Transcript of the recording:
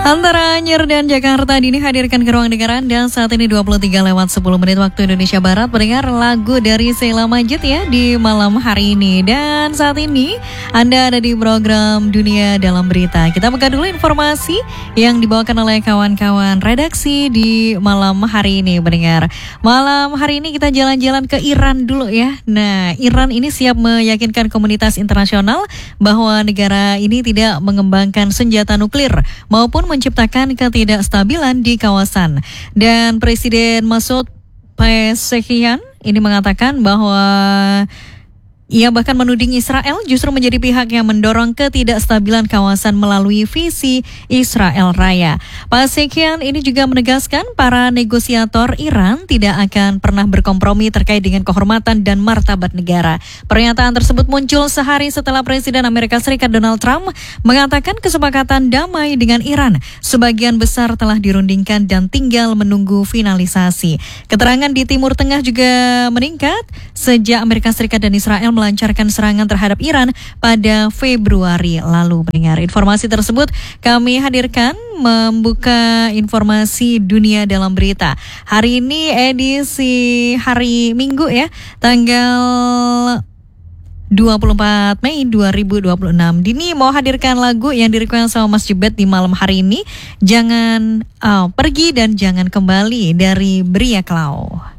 Antara Anyer dan Jakarta dini hadirkan ke ruang dengaran dan saat ini 23 lewat 10 menit waktu Indonesia Barat mendengar lagu dari Sheila Majid ya di malam hari ini. Dan saat ini Anda ada di program Dunia Dalam Berita. Kita buka dulu informasi yang dibawakan oleh kawan-kawan redaksi di malam hari ini mendengar. Malam hari ini kita jalan-jalan ke Iran dulu ya. Nah, Iran ini siap meyakinkan komunitas internasional bahwa negara ini tidak mengembangkan senjata nuklir maupun menciptakan ketidakstabilan di kawasan. Dan Presiden Masoud Pezeshkian ini mengatakan bahwa ia bahkan menuding Israel justru menjadi pihak yang mendorong ketidakstabilan kawasan melalui visi Israel Raya. Pezeshkian ini juga menegaskan para negosiator Iran tidak akan pernah berkompromi terkait dengan kehormatan dan martabat negara. Pernyataan tersebut muncul sehari setelah Presiden Amerika Serikat Donald Trump mengatakan kesepakatan damai dengan Iran sebagian besar telah dirundingkan dan tinggal menunggu finalisasi. Keterangan di Timur Tengah juga meningkat sejak Amerika Serikat dan Israel melancarkan serangan terhadap Iran pada Februari lalu. Mendengar informasi tersebut, kami hadirkan membuka informasi Dunia Dalam Berita. Hari ini edisi hari Minggu ya, tanggal 24 Mei 2026. Dini mau hadirkan lagu yang direquest sama Mas Jebet di malam hari ini. Jangan pergi dan jangan kembali dari Bria Klau.